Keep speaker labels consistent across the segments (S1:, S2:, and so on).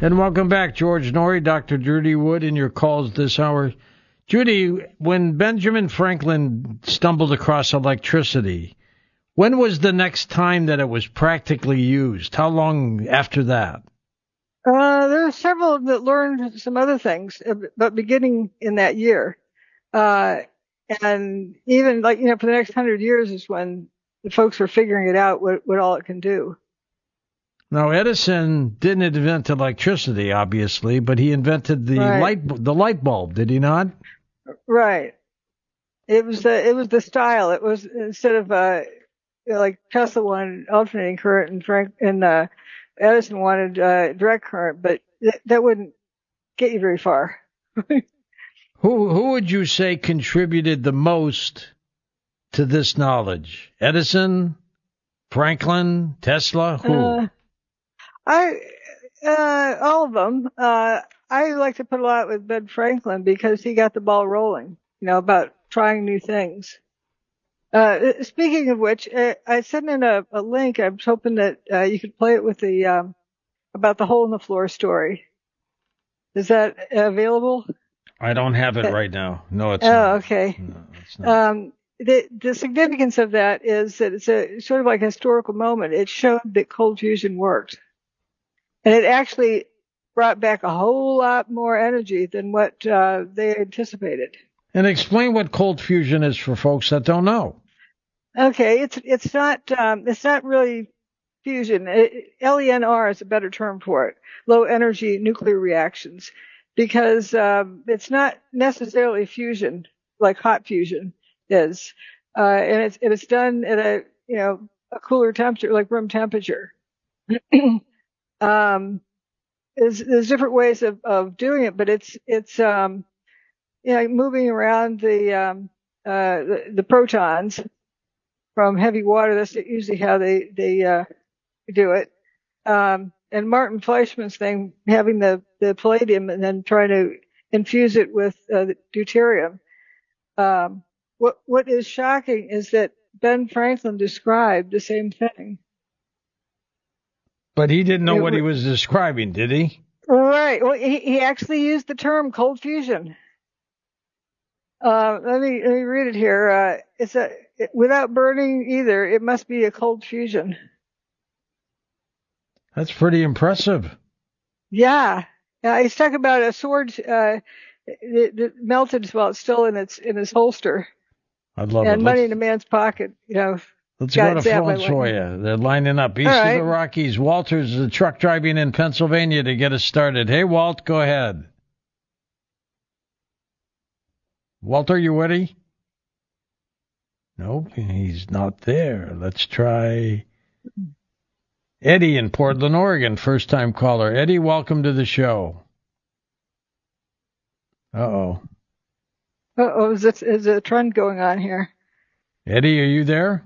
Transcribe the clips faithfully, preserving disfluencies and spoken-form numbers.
S1: And welcome back, George Noory, Doctor Judy Wood, in your calls this hour. Judy, when Benjamin Franklin stumbled across electricity, when was the next time that it was practically used? How long after that?
S2: Uh, there are several that learned some other things, but beginning in that year. Uh, and even like, you know, for the next hundred years is when the folks were figuring it out, what, what all it can do.
S1: Now, Edison didn't invent electricity, obviously, but he invented the
S2: Right.
S1: light the light bulb, did he not?
S2: Right. It was the, it was the style. It was instead of, uh, you know, like Tesla wanted alternating current and Frank, and, uh, Edison wanted, uh, direct current, but th- that wouldn't get you very far.
S1: Who who would you say contributed the most to this knowledge? Edison, Franklin, Tesla, who?
S2: Uh, I, uh, all of them. Uh, I like to put a lot with Ben Franklin because he got the ball rolling, you know, about trying new things. Uh, speaking of which, uh, I sent in a, a link. I was hoping that, uh, you could play it with the, um, about the hole in the floor story. Is that available?
S1: I don't have it right now. No, it's
S2: oh,
S1: not.
S2: okay.
S1: No, it's not.
S2: Um, the, the significance of that is that it's a sort of like a historical moment. It showed that cold fusion worked. And it actually brought back a whole lot more energy than what uh, they anticipated.
S1: And explain what cold fusion is for folks that don't know.
S2: Okay, it's it's not um, it's not really fusion. It, L E N R is a better term for it. Low energy nuclear reactions, because um, it's not necessarily fusion like hot fusion is, uh, and it's it's done at a you know a cooler temperature like room temperature. um, There's, there's different ways of, of doing it, but it's, it's, um, you know, moving around the, um, uh, the, the protons from heavy water. That's usually how they, they, uh, do it. Um, and Martin Fleischmann's thing, having the, the palladium and then trying to infuse it with, uh, the deuterium. Um, what, what is shocking is that Ben Franklin described the same thing.
S1: But he didn't know
S2: It,
S1: what he was describing, did he?
S2: Right. Well, he, he actually used the term cold fusion. Uh, let me, let me read it here. Uh, it's a, it, without burning either, it must be a cold fusion.
S1: That's pretty impressive.
S2: Yeah. Yeah. He's talking about a sword, uh, that, that melted while it's still in its, in its holster.
S1: I'd love
S2: and
S1: it.
S2: money
S1: Let's,
S2: in a man's pocket, you know.
S1: let's go to Francois. They're lining up east
S2: right.
S1: of the Rockies. Walter's the truck driving in Pennsylvania to get us started. Hey, Walt, go ahead. Walter, you ready? Nope, he's not there. Let's try Eddie in Portland, Oregon, first-time caller. Eddie, welcome to the show. Uh-oh.
S2: Uh-oh, is, this, is a trend going on here?
S1: Eddie, are you there?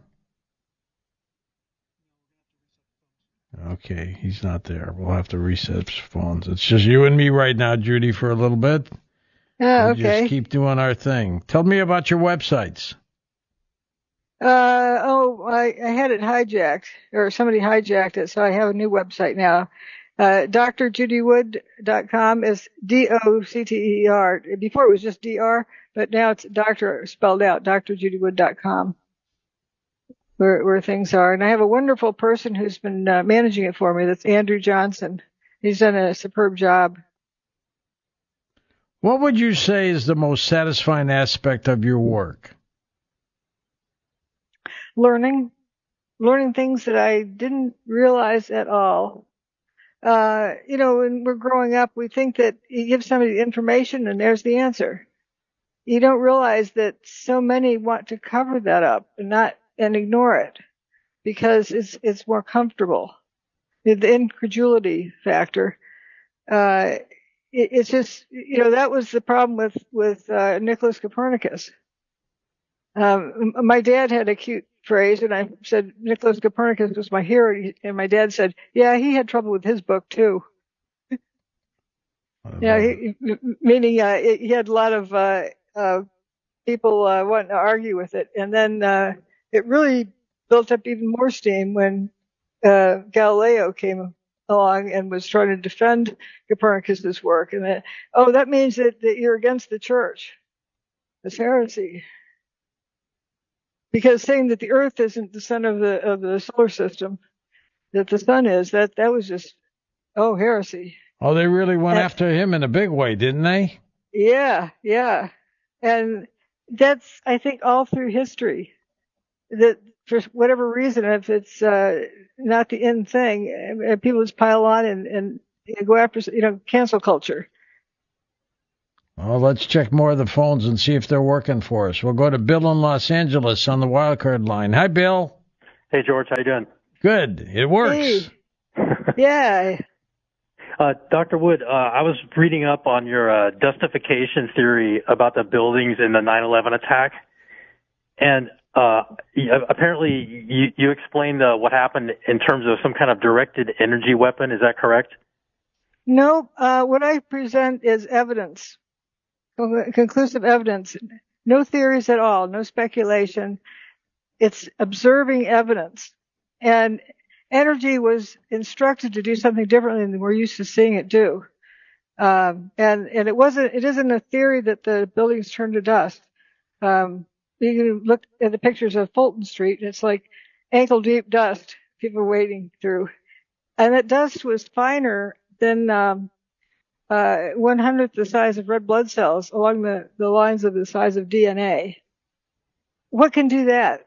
S1: Okay, he's not there. We'll have to reset phones. It's just you and me right now, Judy, for a little bit.
S2: Yeah,
S1: we'll
S2: okay.
S1: Just keep doing our thing. Tell me about your websites.
S2: Uh, oh, I, I had it hijacked, or somebody hijacked it, so I have a new website now. Uh, D R judy wood dot com is D O C T E R. Before it was just D R, but now it's doctor spelled out, D R judy wood dot com, where, where things are. And I have a wonderful person who's been uh, managing it for me. That's Andrew Johnson. He's done a superb job.
S1: What would you say is the most satisfying aspect of your work?
S2: Learning, learning things that I didn't realize at all. Uh, you know, when we're growing up, we think that you give somebody the information and there's the answer. You don't realize that so many want to cover that up and not, and ignore it because it's, it's more comfortable. The incredulity factor. Uh, it, it's just, you know, that was the problem with, with, uh, Nicholas Copernicus. Um, my dad had a cute phrase, and I said Nicholas Copernicus was my hero, and my dad said, "Yeah, he had trouble with his book too." Yeah, he, meaning uh, he had a lot of uh, uh, people uh, wanting to argue with it, and then uh, it really built up even more steam when uh, Galileo came along and was trying to defend Copernicus's work. And that, oh, that means that, that you're against the church. That's heresy. Because saying that the Earth isn't the center of the of the solar system, that the sun is, that that was just, oh, heresy.
S1: Oh, they really went
S2: and,
S1: after him in a big way, didn't they?
S2: Yeah, yeah. And that's, I think, all through history. That for whatever reason, if it's uh, not the in thing, people just pile on and, and go after, you know, cancel culture.
S1: Well, let's check more of the phones and see if they're working for us. We'll go to Bill in Los Angeles on the wildcard line. Hi, Bill.
S3: Hey, George. How you doing?
S1: Good. It works.
S2: Hey. Yeah.
S3: Uh, Doctor Wood, uh, I was reading up on your uh, dustification theory about the buildings in the nine eleven attack, and uh, apparently you, you explained uh, what happened in terms of some kind of directed energy weapon. Is that correct?
S2: No. Uh, what I present is evidence. Conclusive evidence, no theories at all, no speculation. It's observing evidence. And energy was instructed to do something differently than we're used to seeing it do. Um, and, and it wasn't, it isn't a theory that the buildings turned to dust. Um, you can look at the pictures of Fulton Street, and it's like ankle deep dust people were wading through. And that dust was finer than, um, Uh, one hundredth the size of red blood cells along the, the lines of the size of D N A. What can do that?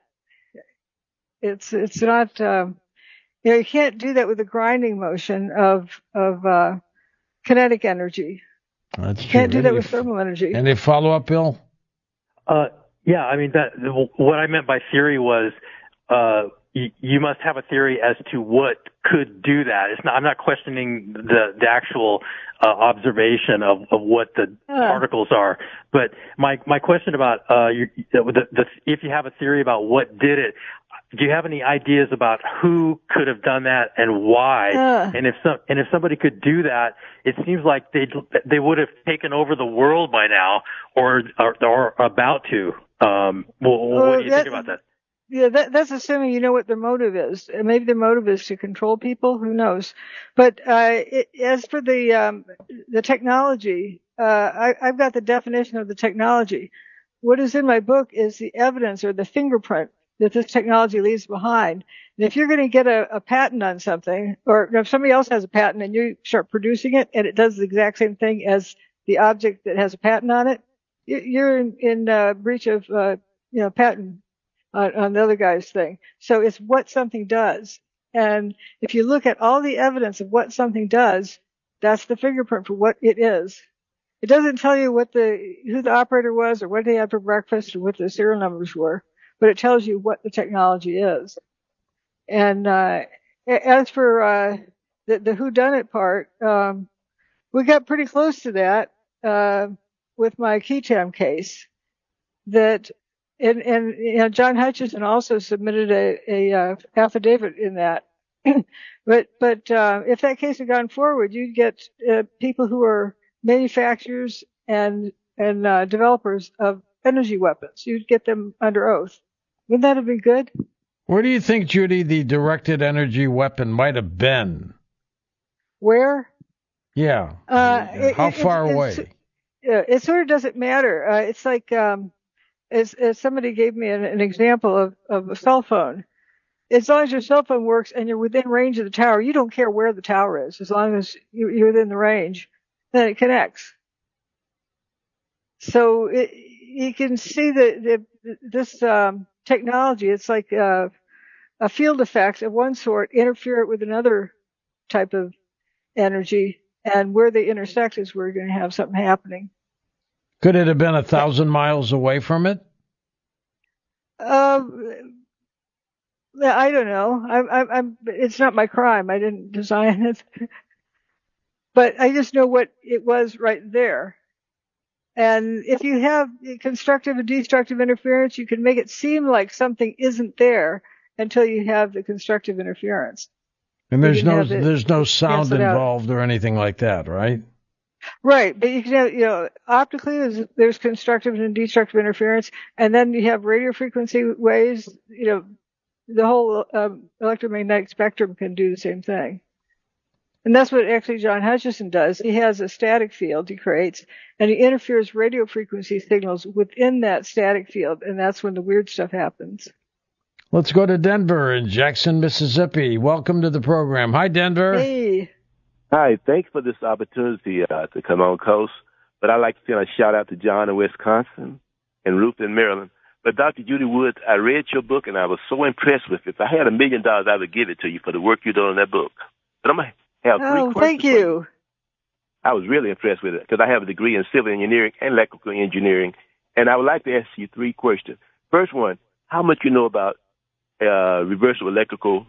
S2: It's, it's not, um, you know, you can't do that with the grinding motion of, of, uh, kinetic energy.
S1: That's true.
S2: You can't do
S1: Any,
S2: that with thermal energy.
S1: Any follow up, Bill?
S3: Uh, yeah, I mean, that, what I meant by theory was, uh, you, you must have a theory as to what could do that. It's not, I'm not questioning the, the actual, uh, observation of, of what the uh. particles are. But my, my question about, uh, your, the, the, if you have a theory about what did it, do you have any ideas about who could have done that and why? Uh. And if some, and if somebody could do that, it seems like they they would have taken over the world by now, or or, or about to. Um, well, well, what do you that, think about that?
S2: Yeah, that, that's assuming you know what their motive is. Maybe their motive is to control people. Who knows? But uh, it, as for the um, the technology, uh, I, I've got the definition of the technology. What is in my book is the evidence or the fingerprint that this technology leaves behind. And if you're going to get a, a patent on something, or if somebody else has a patent and you start producing it and it does the exact same thing as the object that has a patent on it, you're in, in uh, breach of uh, you know patent on, on the other guy's thing. So it's what something does. And if you look at all the evidence of what something does, that's the fingerprint for what it is. It doesn't tell you what the who the operator was or what they had for breakfast or what the serial numbers were, but it tells you what the technology is. And uh, as for uh, the, the whodunit part, um, we got pretty close to that uh, with my Ketam case. That and, and you know, John Hutchison also submitted a, a uh, affidavit in that. but but uh, if that case had gone forward, you'd get uh, people who are manufacturers and and uh, developers of energy weapons. You'd get them under oath. Wouldn't that have been good?
S1: Where do you think, Judy, the directed energy weapon might have been?
S2: Where?
S1: Yeah.
S2: Uh,
S1: How
S2: it,
S1: far
S2: it,
S1: away?
S2: It, it, it sort of doesn't matter. Uh, it's like um, as, as somebody gave me an, an example of, of a cell phone. As long as your cell phone works and you're within range of the tower, you don't care where the tower is. As long as you're within the range, then it connects. So it, you can see that this um, technology, it's like uh, a field effect of one sort interfere with another type of energy, and where they intersect is where you're going to have something happening.
S1: Could it have been a thousand miles away from it?
S2: Um, I don't know. I'm, I'm, I'm, it's not my crime. I didn't design it, but I just know what it was right there. And if you have constructive and destructive interference, you can make it seem like something isn't there until you have the constructive interference.
S1: And there's no there's no sound involved or anything like that, right?
S2: Right, but you can have, you know, optically there's, there's constructive and destructive interference, and then you have radio frequency waves. You know, the whole um, electromagnetic spectrum can do the same thing. And that's what actually John Hutchison does. He has a static field he creates, and he interferes radio frequency signals within that static field, and that's when the weird stuff happens.
S1: Let's go to Denver in Jackson, Mississippi. Welcome to the program. Hi, Denver.
S2: Hey.
S4: Hi, thanks for this opportunity uh, to come on, Coast. But I'd like to send a shout-out to John in Wisconsin and Ruth in Maryland. But Doctor Judy Woods, I read your book, and I was so impressed with it. If I had a million dollars, I would give it to you for the work you did on that book. But I'm going to have three
S2: oh,
S4: questions.
S2: Thank you.
S4: I was really impressed with it because I have a degree in civil engineering and electrical engineering. And I would like to ask you three questions. First one, how much you know about uh, reversible electrical